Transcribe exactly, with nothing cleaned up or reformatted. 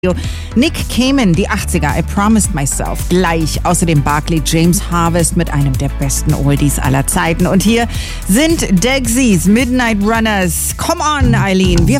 Nick Kamen, die achtziger, I Promised Myself, gleich. Außerdem Barclay James Harvest mit einem der besten Oldies aller Zeiten. Und hier sind Degsies, Midnight Runners. Come on, Eileen, wir